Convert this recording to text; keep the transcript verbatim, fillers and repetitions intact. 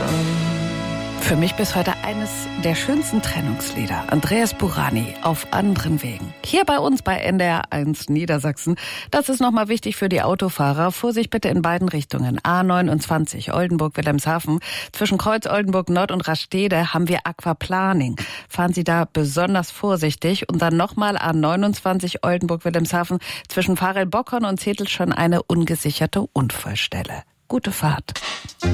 Für mich bis heute eines der schönsten Trennungslieder. Andreas Burani, Auf anderen Wegen. Hier bei uns bei N D R eins Niedersachsen. Das ist nochmal wichtig für die Autofahrer. Vorsicht bitte in beiden Richtungen. A neunundzwanzig, Oldenburg-Wilhelmshaven. Zwischen Kreuz Oldenburg Nord und Rastede haben wir Aquaplaning. Fahren Sie da besonders vorsichtig. Und dann nochmal A neunundzwanzig, Oldenburg-Wilhelmshaven. Zwischen Farel-Bockhorn und Zettel schon eine ungesicherte Unfallstelle. Gute Fahrt.